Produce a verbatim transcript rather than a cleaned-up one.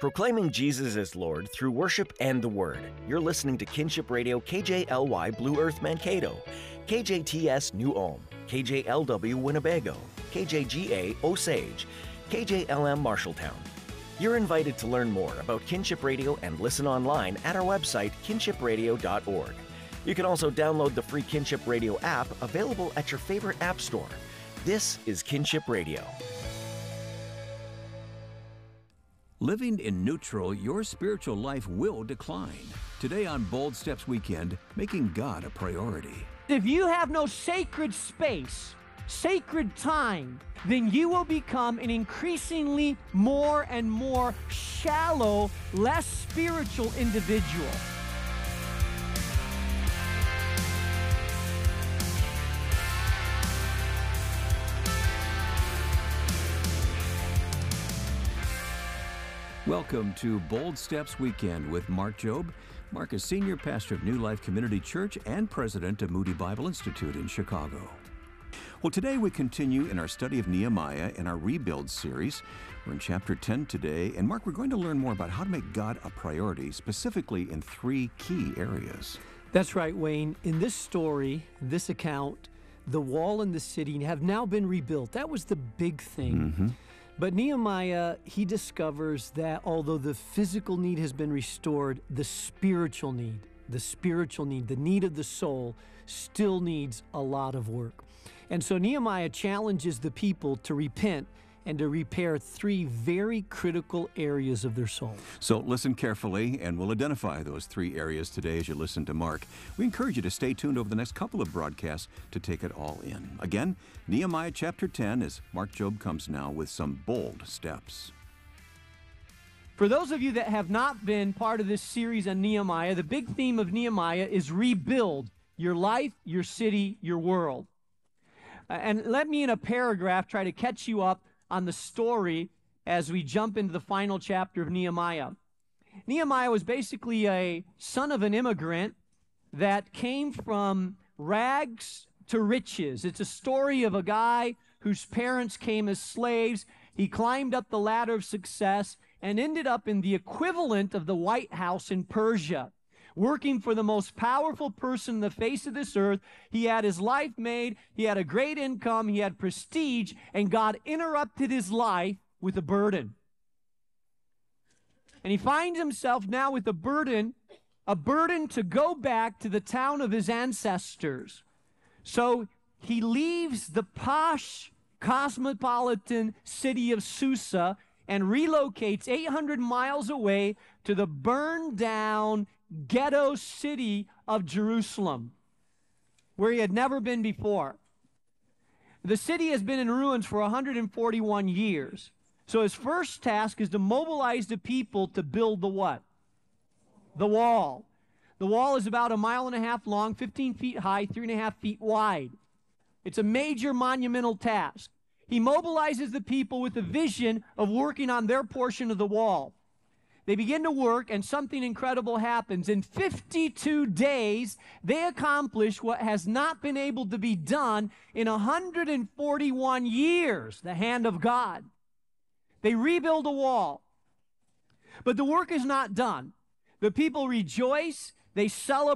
Proclaiming Jesus as Lord through worship and the Word. You're listening to Kinship Radio K J L Y Blue Earth Mankato, K J T S New Ulm, K J L W Winnebago, K J G A Osage, K J L M Marshalltown. You're invited to learn more about Kinship Radio and listen online at our website, kinship radio dot org. You can also download the free Kinship Radio app available at your favorite app store. This is Kinship Radio. Living in neutral, your spiritual life will decline. Today on Bold Steps Weekend, making God a priority. If you have no sacred space, sacred time, then you will become an increasingly more and more shallow, less spiritual individual. Welcome to Bold Steps Weekend with Mark Jobe. Mark is Senior Pastor of New Life Community Church and President of Moody Bible Institute in Chicago. Well, today we continue in our study of Nehemiah in our Rebuild series. We're in chapter ten today, and Mark, we're going to learn more about how to make God a priority, specifically in three key areas. That's right, Wayne. In this story, this account, the wall and the city have now been rebuilt. That was the big thing. Mm-hmm. But Nehemiah, he discovers that although the physical need has been restored, the spiritual need, the spiritual need, the need of the soul still needs a lot of work. And so Nehemiah challenges the people to repent and to repair three very critical areas of their soul. So listen carefully, and we'll identify those three areas today as you listen to Mark. We encourage you to stay tuned over the next couple of broadcasts to take it all in. Again, Nehemiah chapter ten, as Mark Jobe comes now with some bold steps. For those of you that have not been part of this series on Nehemiah, the big theme of Nehemiah is rebuild your life, your city, your world. Uh, and let me, in a paragraph, try to catch you up on the story as we jump into the final chapter of Nehemiah. Nehemiah was basically a son of an immigrant that came from rags to riches. It's a story of a guy whose parents came as slaves. He climbed up the ladder of success and ended up in the equivalent of the White House in Persia, working for the most powerful person on the face of this earth. He had his life made, he had a great income, he had prestige, and God interrupted his life with a burden. And he finds himself now with a burden, a burden to go back to the town of his ancestors. So he leaves the posh, cosmopolitan city of Susa and relocates eight hundred miles away to the burned down ghetto city of Jerusalem, where he had never been before. The city has been in ruins for one hundred forty-one years. So his first task is to mobilize the people to build the what? The wall. The wall is about a mile and a half long, fifteen feet high, three and a half feet wide. It's a major monumental task. He mobilizes the people with a vision of working on their portion of the wall. They begin to work, and something incredible happens. In fifty-two days, they accomplish what has not been able to be done in one hundred forty-one years, the hand of God. They rebuild a wall. But the work is not done. The people rejoice, they celebrate.